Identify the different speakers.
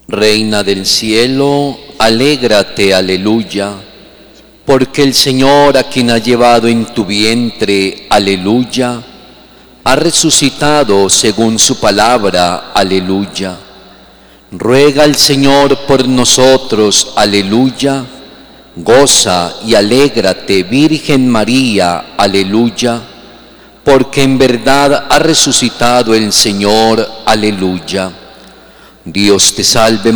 Speaker 1: Reina del cielo, alégrate, aleluya, porque el Señor, a quien ha llevado en tu vientre, aleluya, ha resucitado según su palabra, aleluya. Ruega al Señor por nosotros, aleluya. Goza y alégrate, Virgen María, aleluya, porque en verdad ha resucitado el Señor, aleluya. Dios te salve